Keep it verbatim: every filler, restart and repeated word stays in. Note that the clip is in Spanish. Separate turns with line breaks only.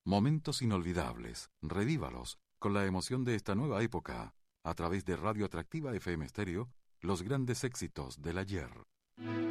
Momentos inolvidables, revívalos, con la emoción de esta nueva época, a través de Radio Atractiva F M Stereo, los grandes éxitos del ayer.